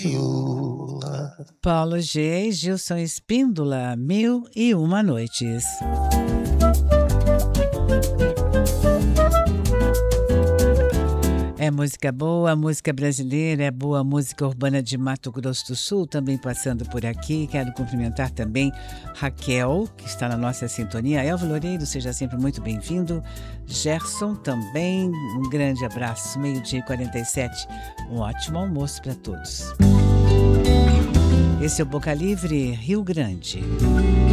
Viola. Paulo G e Gilson Espíndola, 1001 Noites. É música boa, música brasileira, é boa música urbana de Mato Grosso do Sul, também passando por aqui. Quero cumprimentar também Raquel, que está na nossa sintonia. Elvio Loureiro, seja sempre muito bem-vindo. Gerson também, um grande abraço. 12h47, um ótimo almoço para todos. Esse é o Boca Livre, Rio Grande.